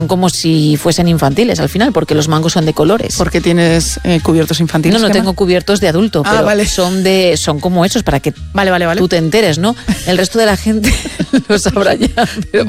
como si fuesen infantiles al final, porque los mangos son de colores. ¿Porque tienes cubiertos infantiles? No tengo cubiertos de adulto, pero vale. son como esos para que vale. tú te enteres, ¿no? El resto de la gente lo sabrá ya. Pero